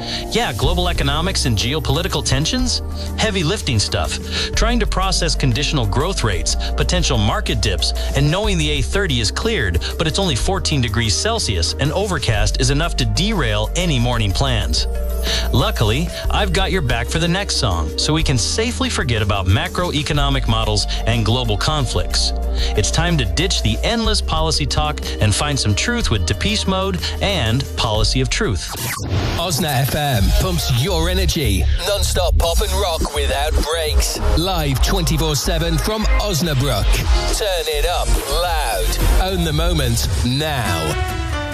Yeah, global economics and geopolitical tensions? Heavy lifting stuff. Trying to process conditional growth rates, potential market dips, and knowing the A30 is cleared, but it's only 14 degrees Celsius and overcast is enough to derail any morning plans. Luckily, I've got your back for the next song, so we can safely forget about macroeconomic models and global conflicts. It's time to ditch the endless policy talk and find some truth with Depeche Mode and Policy of Truth. Osna FM pumps your energy. Non-stop pop and rock without breaks. Live 24/7 from Osnabrück. Turn it up loud. Own the moment now.